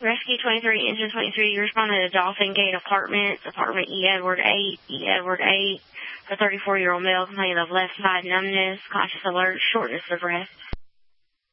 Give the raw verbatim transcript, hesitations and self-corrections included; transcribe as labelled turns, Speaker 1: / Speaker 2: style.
Speaker 1: Rescue twenty-three, Engine twenty-three, you responded to Dolphin Gate Apartments, apartment E. Edward eight, E. Edward eight, a thirty-four-year-old male complaining of left side numbness, conscious alert, shortness of breath.